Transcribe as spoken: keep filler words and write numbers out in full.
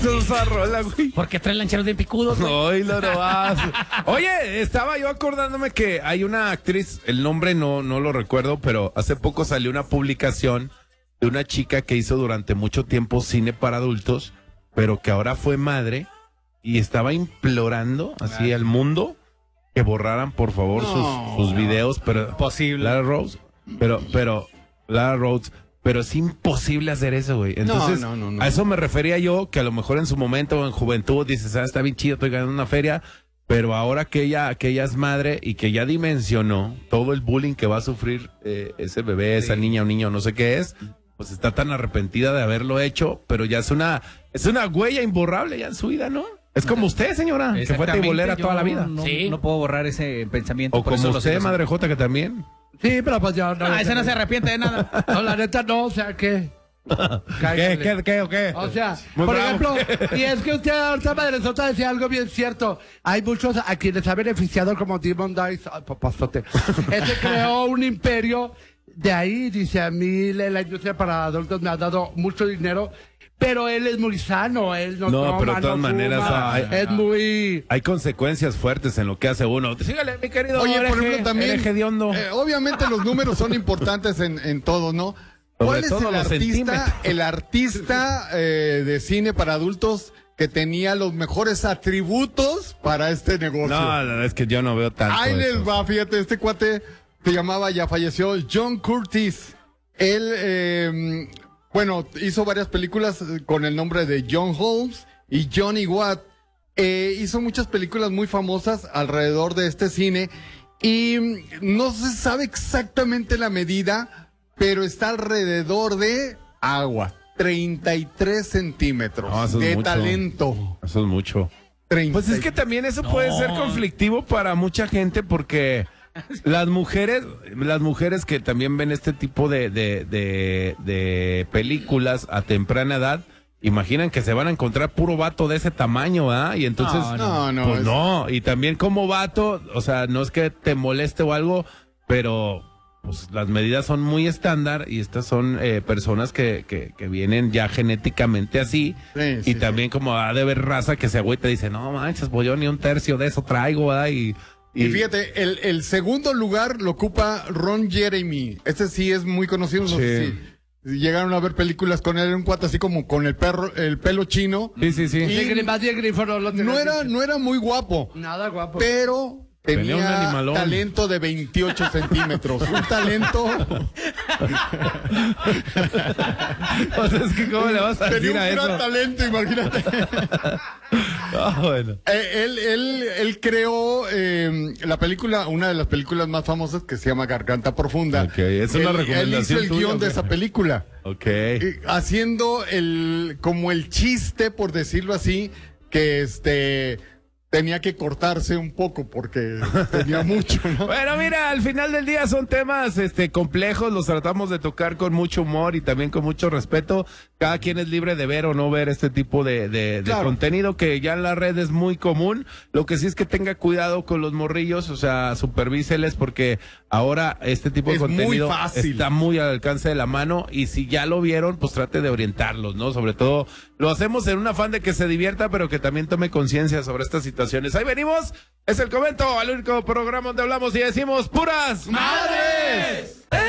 esa rola, güey. ¿Por qué traen lancheros de picudos, güey? Ay, lo no vas. Oye, estaba yo acordándome que hay una actriz, el nombre no, no lo recuerdo, pero hace poco salió una publicación de una chica que hizo durante mucho tiempo cine para adultos, pero que ahora fue madre y estaba implorando así al mundo que borraran por favor no, sus, sus videos, pero posible. Lara Rose, pero, pero, Lara Rose, pero es imposible hacer eso, güey. Entonces, no, no, no, no. a eso me refería yo, que a lo mejor en su momento o en juventud dices, ah, está bien chido, estoy ganando una feria, pero ahora que ella, que ella es madre y que ya dimensionó todo el bullying que va a sufrir eh, ese bebé, sí. esa niña o niño, no sé qué es, pues está tan arrepentida de haberlo hecho, pero ya es una, es una huella imborrable ya en su vida, ¿no? Es como usted, señora, que fue teibolera toda la vida. No, sí. no puedo borrar ese pensamiento. O como usted, madre Jota, que también. Sí, pero pues ya no. Ah, ese no se arrepiente de nada. No, la neta no, o sea, ¿qué? ¿Qué, qué, qué o qué? O sea, Muy por bravo. ejemplo, y es que usted ahorita, madresota, decía algo bien cierto. Hay muchos a quienes ha beneficiado como Demon Dice. Ay, papazote. Ese creó un imperio. De ahí, dice, a mí la, la industria para adultos me ha dado mucho dinero. Pero él es muy sano, él no, no toma, pero de todas no maneras fuma, hay, es muy... hay consecuencias fuertes en lo que hace uno. Sígale, mi querido. Oye, hereje, por ejemplo, también, hereje de hondo. Eh, obviamente los números son importantes en, en todo, ¿no? ¿Cuál Sobre es el artista, el artista eh, de cine para adultos que tenía los mejores atributos para este negocio? No, no, es que yo no veo tanto Ahí les eso. va, fíjate, este cuate se llamaba, ya falleció, John Curtis. Él, eh, bueno, hizo varias películas con el nombre de John Holmes y Johnny Watt. Eh, hizo muchas películas muy famosas alrededor de este cine y no se sabe exactamente la medida, pero está alrededor de agua, treinta y tres centímetros No, eso es de mucho. talento. Eso es mucho. treinta. Pues es que también eso No. puede ser conflictivo para mucha gente porque las mujeres, las mujeres que también ven este tipo de, de, de, de películas a temprana edad, imaginan que se van a encontrar puro vato de ese tamaño, ¿ah? Y entonces, No, no, no, pues es- no, y también como vato, o sea, no es que te moleste o algo, pero pues las medidas son muy estándar y estas son eh, personas que, que, que vienen ya genéticamente así. Sí, y sí, también como ha de ver raza que se agüita y dice, no manches, pues yo ni un tercio de eso traigo, ¿verdad? Y, Y fíjate, el, el segundo lugar lo ocupa Ron Jeremy. Este sí es muy conocido. No sé Sí. si llegaron a ver películas con él, era un cuate así como con el perro, el pelo chino. Sí, sí, sí. Y- De Gri- más bien Grifo lo tenía No era, dicho. no era muy guapo, Nada guapo. pero Tenía un tenía animalón. talento de veintiocho centímetros. Un talento. O sea, es que cómo le vas a Tenía decir un a gran eso. talento, imagínate. Ah, bueno. Eh, él, él, él creó eh, la película, una de las películas más famosas que se llama Garganta Profunda. Ok, es una Él- recomendación Él hizo el tuya, guión de ¿o qué? esa película. Ok. Eh, haciendo el, como el chiste, por decirlo así, que este, tenía que cortarse un poco porque tenía mucho, ¿no? Bueno, mira, al final del día son temas este complejos, los tratamos de tocar con mucho humor y también con mucho respeto. Cada quien es libre de ver o no ver este tipo de, de, de Claro. contenido que ya en la red es muy común. Lo que sí es que tenga cuidado con los morrillos, o sea, supervíseles porque ahora este tipo Es de muy contenido fácil. está muy al alcance de la mano y si ya lo vieron, pues trate de orientarlos, ¿no? Sobre todo lo hacemos en un afán de que se divierta, pero que también tome conciencia sobre estas situaciones. Ahí venimos, es el Comento, al único programa donde hablamos y decimos puras madres.